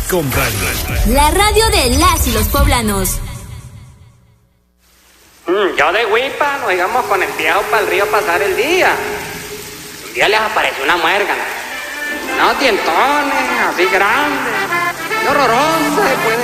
con Radio. La radio de las y los poblanos. Yo de Huipa nos íbamos con el viejo para el río a pasar el día. Un día les apareció una muérgana. No, tientones, así grandes. Qué horrorosa después